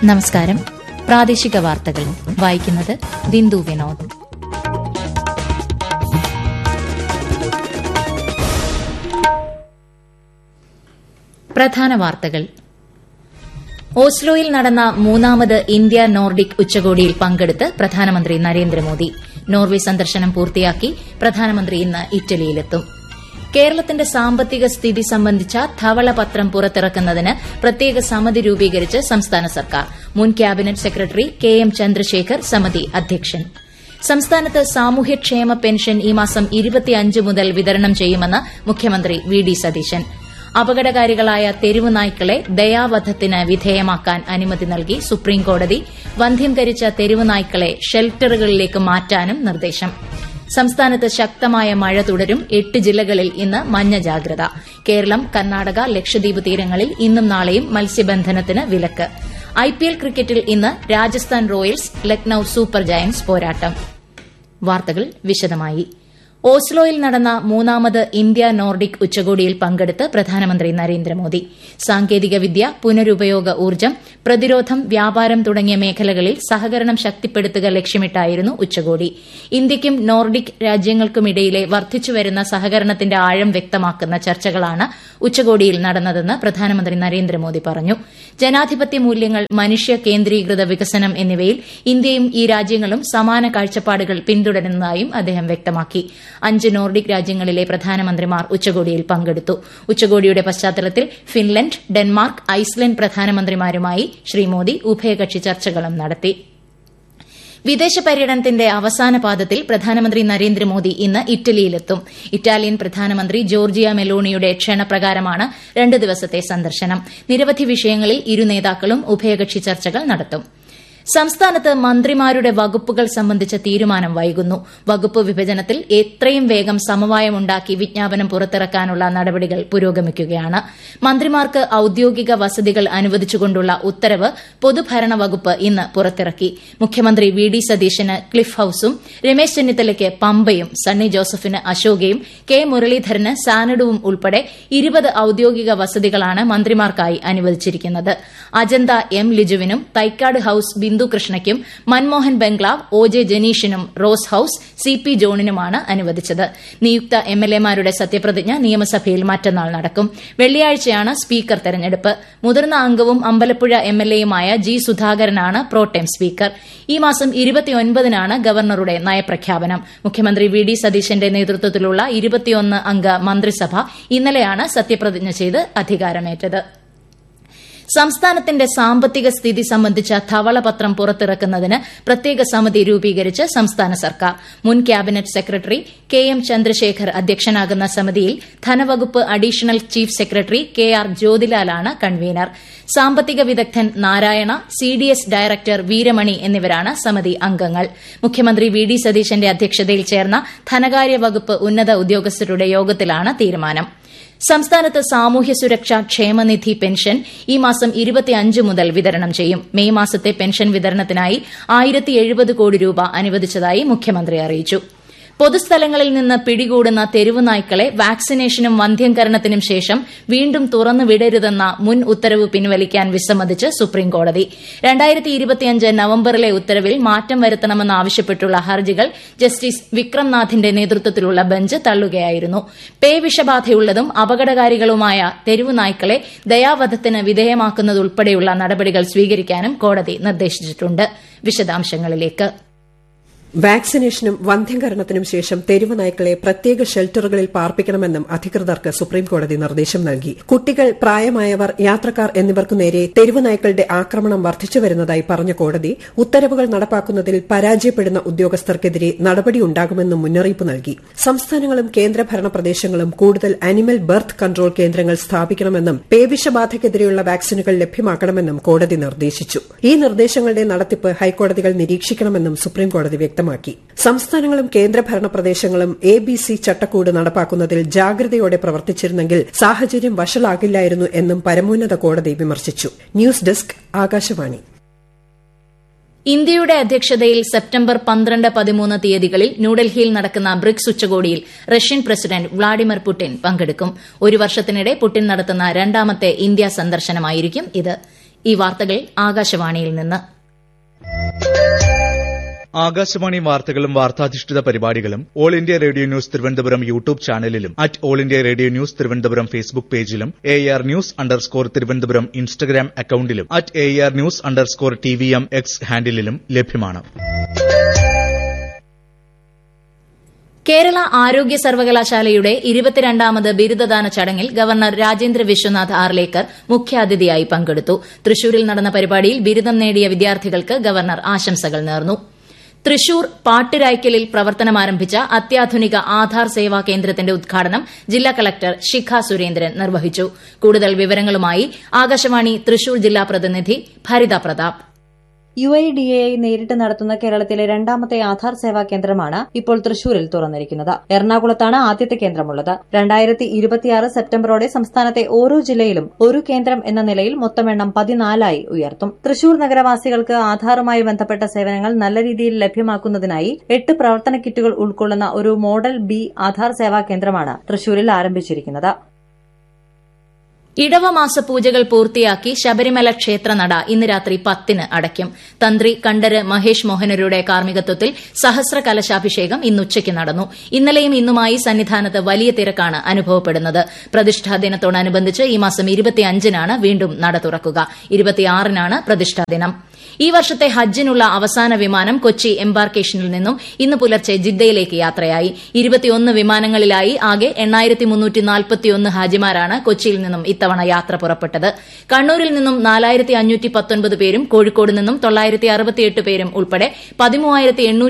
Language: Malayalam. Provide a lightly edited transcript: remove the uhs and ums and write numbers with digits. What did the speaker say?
നമസ്കാരം. പ്രാദേശിക വാർത്തകൾ വായിക്കുന്നത് ബിന്ദു വിനോദ്. പ്രധാന വാർത്തകൾ. ഓസ്ലോയിൽ നടന്ന മൂന്നാമത് ഇന്ത്യ നോർഡിക് ഉച്ചകോടിയിൽ പങ്കെടുത്ത് പ്രധാനമന്ത്രി നരേന്ദ്രമോദി. നോർവെ സന്ദർശനം പൂർത്തിയാക്കി പ്രധാനമന്ത്രി ഇന്ന് ഇറ്റലിയിലെത്തും. കേരളത്തിന്റെ സാമ്പത്തിക സ്ഥിതി സംബന്ധിച്ച ധവളപത്രം പുറത്തിറക്കുന്നതിന് പ്രത്യേക സമിതി രൂപീകരിച്ച് സംസ്ഥാന സർക്കാർ. മുൻ cabinet secretary K M Chandrasekhar സമിതി അധ്യക്ഷൻ. സംസ്ഥാനത്ത് സാമൂഹ്യക്ഷേമ പെൻഷൻ ഈ മാസം 25 മുതൽ വിതരണം ചെയ്യുമെന്ന് മുഖ്യമന്ത്രി വി ഡി സതീശൻ. അപകടകാരികളായ തെരുവ് നായ്ക്കളെ ദയാവധത്തിന് വിധേയമാക്കാൻ അനുമതി നൽകി സുപ്രീംകോടതി. വന്ധ്യംകരിച്ച തെരുവ് നായ്ക്കളെ ഷെൽട്ടറുകളിലേക്ക് മാറ്റാനും നിർദ്ദേശം. സംസ്ഥാനത്ത് ശക്തമായ മഴ തുടരും. 8 ജില്ലകളിൽ ഇന്ന് മഞ്ഞ ജാഗ്രത. കേരളം, കർണാടക, ലക്ഷദ്വീപ് തീരങ്ങളിൽ ഇന്നും നാളെയും മത്സ്യബന്ധനത്തിന് വിലക്ക്. ഐപിഎൽ ക്രിക്കറ്റിൽ ഇന്ന് Rajasthan Royals Lucknow super Giants പോരാട്ടം. വാർത്തകൾ വിശദമായി. ഓസ്ലോയിൽ നടന്ന മൂന്നാമത് ഇന്ത്യ നോർഡിക് ഉച്ചകോടിയിൽ പങ്കെടുത്ത് പ്രധാനമന്ത്രി നരേന്ദ്രമോദി. സാങ്കേതികവിദ്യ, പുനരുപയോഗ ഊർജ്ജം, പ്രതിരോധം, വ്യാപാരം തുടങ്ങിയ മേഖലകളിൽ സഹകരണം ശക്തിപ്പെടുത്തുക ലക്ഷ്യമിട്ടായിരുന്നു ഉച്ചകോടി. ഇന്ത്യയ്ക്കും നോർഡിക് രാജ്യങ്ങൾക്കുമിടയിലെ വർദ്ധിച്ചുവരുന്ന സഹകരണത്തിന്റെ ആഴം വ്യക്തമാക്കുന്ന ചർച്ചകളാണ് ഉച്ചകോടിയിൽ നടന്നതെന്ന് പ്രധാനമന്ത്രി നരേന്ദ്രമോദി പറഞ്ഞു. ജനാധിപത്യ മൂല്യങ്ങൾ, മനുഷ്യ കേന്ദ്രീകൃത വികസനം എന്നിവയിൽ ഇന്ത്യയും ഈ രാജ്യങ്ങളും സമാന കാഴ്ചപ്പാടുകൾ പിന്തുടരുന്നതായും അദ്ദേഹം വ്യക്തമാക്കി. 5 നോർഡിക് രാജ്യങ്ങളിലെ പ്രധാനമന്ത്രിമാർ ഉച്ചകോടിയിൽ പങ്കെടുത്തു. ഉച്ചകോടിയുടെ പശ്ചാത്തലത്തിൽ Finland, Denmark, Iceland പ്രധാനമന്ത്രിമാരുമായി Shri Modi ഉഭയകക്ഷി ചർച്ചകളും നടത്തി. വിദേശ പര്യടനത്തിന്റെ അവസാന പാദത്തിൽ പ്രധാനമന്ത്രി നരേന്ദ്രമോദി ഇന്ന് ഇറ്റലിയിലെത്തും. ഇറ്റാലിയൻ പ്രധാനമന്ത്രി ജോർജിയ മെലോണിയുടെ ക്ഷണപ്രകാരമാണ് 2 ദിവസത്തെ സന്ദർശനം. നിരവധി വിഷയങ്ങളിൽ ഇരു നേതാക്കളും ഉഭയകക്ഷി ചർച്ചകൾ നടത്തും. സംസ്ഥാനത്ത് മന്ത്രിമാരുടെ വകുപ്പുകൾ സംബന്ധിച്ച തീരുമാനം വൈകുന്നു. വകുപ്പ് വിഭജനത്തിൽ എത്രയും വേഗം സമവായമുണ്ടാക്കി വിജ്ഞാപനം പുറത്തിറക്കാനുള്ള നടപടികൾ പുരോഗമിക്കുകയാണ്. മന്ത്രിമാർക്ക് ഔദ്യോഗിക വസതികൾ അനുവദിച്ചുകൊണ്ടുള്ള ഉത്തരവ് പൊതുഭരണ വകുപ്പ് ഇന്ന് പുറത്തിറക്കി. മുഖ്യമന്ത്രി വി ഡി സതീശന് ക്ലിഫ് ഹൌസും, രമേശ് ചെന്നിത്തലയ്ക്ക് പമ്പയും, സണ്ണി ജോസഫിന് അശോകയും, കെ മുരളീധരന് സാനഡുവും ഉൾപ്പെടെ 20 ഔദ്യോഗിക വസതികളാണ് മന്ത്രിമാർക്കായി അനുവദിച്ചിരിക്കുന്നത്. അജന്ത എം ലിജുവിനും, തൈക്കാട് ഹൌസ് ബിന്ദു കൃഷ്ണയ്ക്കും, മൻമോഹൻ ബംഗ്ലാവ് O J ജനീഷിനും, rose house C P ജോണിനുമാണ് അനുവദിച്ചത്. നിയുക്ത എംഎൽഎമാരുടെ സത്യപ്രതിജ്ഞ നിയമസഭയിൽ മറ്റന്നാൾ നടക്കും. വെള്ളിയാഴ്ചയാണ് സ്പീക്കർ തെരഞ്ഞെടുപ്പ്. മുതിർന്ന അംഗവും അമ്പലപ്പുഴ എംഎൽഎയുമായ ജി സുധാകരനാണ് പ്രോടേം സ്പീക്കർ. ഈ മാസം 29-നാണ് ഗവർണറുടെ നയപ്രഖ്യാപനം. മുഖ്യമന്ത്രി വി ഡി സതീശന്റെ നേതൃത്വത്തിലുള്ള 21 അംഗ മന്ത്രിസഭ ഇന്നലെയാണ് സത്യപ്രതിജ്ഞ ചെയ്ത് അധികാരമേറ്റത്. സംസ്ഥാനത്തിന്റെ സാമ്പത്തിക സ്ഥിതി സംബന്ധിച്ച ധവളപത്രം പുറത്തിറക്കുന്നതിന് പ്രത്യേക സമിതി രൂപീകരിച്ച് സംസ്ഥാന സർക്കാർ. മുൻ cabinet secretary K M Chandrasekhar അധ്യക്ഷനാകുന്ന സമിതിയിൽ ധനവകുപ്പ് additional chief secretary K R ജ്യോതിലാലാണ് convener. സാമ്പത്തിക വിദഗ്ധൻ നാരായണ, സിഡിഎസ് ഡയറക്ടർ വീരമണി എന്നിവരാണ് സമിതി അംഗങ്ങൾ. മുഖ്യമന്ത്രി വി ഡി സതീശന്റെ അധ്യക്ഷതയിൽ ചേർന്ന ധനകാര്യ വകുപ്പ് ഉന്നത ഉദ്യോഗസ്ഥരുടെ യോഗത്തിലാണ് തീരുമാനം. സംസ്ഥാനത്ത് സാമൂഹ്യ സുരക്ഷാ ക്ഷേമനിധി പെൻഷൻ ഈ മാസം 25 മുതൽ വിതരണം ചെയ്യും. മെയ് മാസത്തെ പെൻഷൻ വിതരണത്തിനായി 1070 കോടി രൂപ അനുവദിച്ചതായി മുഖ്യമന്ത്രി അറിയിച്ചു. പൊതുസ്ഥലങ്ങളിൽ നിന്ന് പിടികൂടുന്ന തെരുവ് നായ്ക്കളെ വാക്സിനേഷനും വന്ധ്യംകരണത്തിനും ശേഷം വീണ്ടും തുറന്നു വിടരുതെന്ന മുൻ ഉത്തരവ് പിൻവലിക്കാൻ വിസമ്മതിച്ച് സുപ്രീംകോടതി. 2025 നവംബറിലെ ഉത്തരവിൽ മാറ്റം വരുത്തണമെന്നാവശ്യപ്പെട്ടുള്ള ഹർജികൾ ജസ്റ്റിസ് വിക്രംനാഥിന്റെ നേതൃത്വത്തിലുള്ള ബെഞ്ച് തള്ളുകയായിരുന്നു. പേവിഷബാധയുള്ളതും അപകടകാരികളുമായ തെരുവ് നായ്ക്കളെ ദയാവധത്തിന് വിധേയമാക്കുന്നതുൾപ്പെടെയുള്ള നടപടികൾ സ്വീകരിക്കാനും കോടതി നിർദ്ദേശിച്ചിട്ടുണ്ട്. വിശദാംശങ്ങളിലേക്ക്. വാക്സിനേഷനും വന്ധ്യംകരണത്തിനും ശേഷം തെരുവ് നായ്ക്കളെ പ്രത്യേക ഷെൽട്ടറുകളിൽ പാർപ്പിക്കണമെന്നും അധികൃതർക്ക് സുപ്രീംകോടതി നിർദ്ദേശം നൽകി. കുട്ടികൾ, പ്രായമായവർ, യാത്രക്കാർ എന്നിവർക്കു നേരെ തെരുവ് നായ്ക്കളുടെ ആക്രമണം വർദ്ധിച്ചുവരുന്നതായി പറഞ്ഞ കോടതി ഉത്തരവുകൾ നടപ്പാക്കുന്നതിൽ പരാജയപ്പെടുന്ന ഉദ്യോഗസ്ഥർക്കെതിരെ നടപടിയുണ്ടാകുമെന്നും മുന്നറിയിപ്പ് നൽകി. സംസ്ഥാനങ്ങളും കേന്ദ്രഭരണ പ്രദേശങ്ങളും കൂടുതൽ അനിമൽ ബർത്ത് കൺട്രോൾ കേന്ദ്രങ്ങൾ സ്ഥാപിക്കണമെന്നും പേവിഷബാധയ്ക്കെതിരെയുള്ള വാക്സിനുകൾ ലഭ്യമാക്കണമെന്നും കോടതി നിർദ്ദേശിച്ചു. ഈ നിർദ്ദേശങ്ങളുടെ നടത്തിപ്പ് ഹൈക്കോടതികൾ നിരീക്ഷിക്കണമെന്നും സുപ്രീംകോടതി വ്യക്തമാക്കി. സംസ്ഥാനങ്ങളും കേന്ദ്രഭരണ പ്രദേശങ്ങളും ABC ചട്ടക്കൂട് നടപ്പാക്കുന്നതിൽ ജാഗ്രതയോടെ പ്രവർത്തിച്ചിരുന്നെങ്കിൽ സാഹചര്യം വഷളാകില്ലായിരുന്നു എന്നും പരമോന്നത കോടതി വിമർശിച്ചു. News desk, Akashvani. ഇന്ത്യയുടെ അധ്യക്ഷതയിൽ സെപ്റ്റംബർ 12-13 തീയതികളിൽ ന്യൂഡൽഹിയിൽ നടക്കുന്ന ബ്രിക്സ് ഉച്ചകോടിയിൽ റഷ്യൻ പ്രസിഡന്റ് വ്ളാഡിമിർ പുടിൻ പങ്കെടുക്കും. ഒരു വർഷത്തിനിടെ പുടിൻ നടത്തുന്ന രണ്ടാമത്തെ ഇന്ത്യ സന്ദർശനമായിരിക്കും ഇത്. ഈ വാർത്തകൾ ആകാശവാണിയിൽ നിന്ന്. ആകാശവാണി വാർത്തകളും വാർത്താധിഷ്ഠിത പരിപാടികളും all India radio news Thiruvananthapuram YouTube ചാനലിലും all India radio news Thiruvananthapuram Facebook പേജിലും AR News_ തിരുവനന്തപുരം ഇൻസ്റ്റഗ്രാം അക്കൌണ്ടിലും AR News_TVM X ഹാൻഡിലും ലഭ്യമാണ്. കേരള ആരോഗ്യ സർവകലാശാലയുടെ 22ാമത് ബിരുദദാന ചടങ്ങിൽ ഗവർണർ രാജേന്ദ്ര വിശ്വനാഥ് ആർലേക്കർ മുഖ്യാതിഥിയായി പങ്കെടുത്തു. തൃശൂരിൽ നടന്ന പരിപാടിയിൽ ബിരുദം നേടിയ വിദ്യാർത്ഥികൾക്ക് ഗവർണർ ആശംസകൾ നേർന്നു. തൃശൂർ പാട്ടിരായ്ക്കലിൽ പ്രവർത്തനമാരംഭിച്ച അത്യാധുനിക ആധാർ സേവാ കേന്ദ്രത്തിന്റെ ഉദ്ഘാടനം ജില്ലാ കളക്ടർ ശിഖ സുരേന്ദ്രൻ നിർവഹിച്ചു. കൂടുതൽ വിവരങ്ങളുമായി ആകാശവാണി തൃശൂർ ജില്ലാ പ്രതിനിധി ഭരിത പ്രതാപ്. UIDAI നേരിട്ട് നടത്തുന്ന കേരളത്തിലെ രണ്ടാമത്തെ ആധാർ സേവാ കേന്ദ്രമാണ് ഇപ്പോൾ തൃശൂരിൽ തുറന്നിരിക്കുന്നത്. എറണാകുളത്താണ് ആദ്യത്തെ കേന്ദ്രമുള്ളത്. 2026 സെപ്റ്റംബറോടെ സംസ്ഥാനത്തെ ഓരോ ജില്ലയിലും ഒരു കേന്ദ്രം എന്ന നിലയിൽ മൊത്തം എണ്ണം 14 ഉയർത്തും. തൃശൂർ നഗരവാസികൾക്ക് ആധാറുമായി ബന്ധപ്പെട്ട സേവനങ്ങൾ നല്ല രീതിയിൽ ലഭ്യമാക്കുന്നതിനായി 8 പ്രവർത്തന കിറ്റുകൾ ഉൾക്കൊള്ളുന്ന ഒരു മോഡൽ B ആധാർ സേവാ കേന്ദ്രമാണ് തൃശൂരിൽ ആരംഭിച്ചിരിക്കുന്നത്. ഇടവമാസ പൂജകൾ പൂർത്തിയാക്കി ശബരിമല ക്ഷേത്രനട ഇന്ന് രാത്രി 10-ന് അടയ്ക്കും. തന്ത്രി കണ്ഠര് മഹേഷ് മോഹനരുടെ കാർമ്മികത്വത്തിൽ സഹസ്ര കലശാഭിഷേകം ഇന്നുച്ചയ്ക്ക് നടന്നു. ഇന്നലെയും ഇന്നുമായി സന്നിധാനത്ത് വലിയ തിരക്കാണ് അനുഭവപ്പെടുന്നത്. പ്രതിഷ്ഠാ ദിനത്തോടനുബന്ധിച്ച് ഈ മാസം 25-നാണ് വീണ്ടും നട തുറക്കുക. 26-നാണ് പ്രതിഷ്ഠാ ദിനം. ഈ വർഷത്തെ ഹജ്ജിനുള്ള അവസാന വിമാനം കൊച്ചി എംബാർക്കേഷനിൽ നിന്നും ഇന്ന് പുലർച്ചെ ജിദ്ദയിലേക്ക് യാത്രയായി. 21 വിമാനങ്ങളിലായി ആകെ 8341 ഹാജിമാരാണ് കൊച്ചിയിൽ നിന്നും ഇത്തവണ യാത്ര പുറപ്പെട്ടത്. കണ്ണൂരിൽ നിന്നും 4519 പേരും കോഴിക്കോട് നിന്നും 968 പേരും ഉൾപ്പെടെ 13800